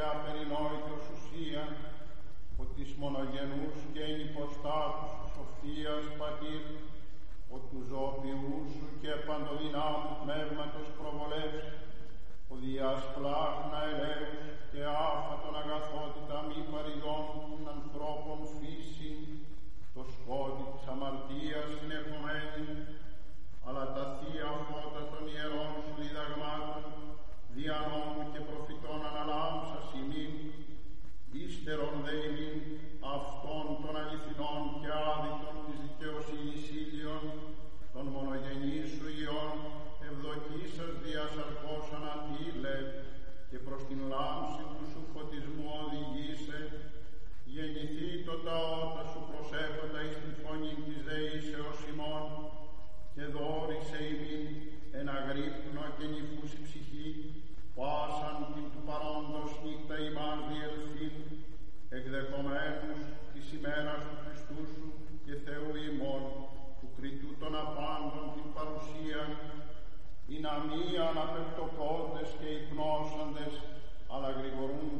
απερινόητος ουσία, ο της μονογενούς και εν υποστάτου σοφίας πατήρ, ο του ζωοποιού σου και παντοδυνάμου πνεύματος προβολεύς, ο διάς πλάχνα ελέους και άφατον αγαθότητα μη παρηγών ανθρώπων φύση, το σκότι της αμαρτίας συνεχομένη, αλλά τα θεία φώτα των ιερών σου διδαγμάτων, δια νόμου και προφητών αναλάμψας ημίν, ύστερον δε ημίν αυτών των αληθινών και άδικων της δικαιοσύνης ήλιων, των μονογενής σου Υιών, ευδοκίσας δια σαρκός ανατήλε και προς την λάμψη του σου φωτισμού οδηγήσε, γεννηθεί το ταότα σου προσέχοντα εις την φωνή της δεήσεως ημών, και δόρισε ημίν εν αγρύπνο και νυφούση ψυχή, πάσαν την του παρόντος νύχτα ημάς διελθύν, εκδεχομένους της ημέρας του Χριστού σου και Θεού ημών, του κριτού των απάντων την παρουσία, οι να μη αναπεπτοκόντες και υπνώσαντες, αλλά γρηγορούν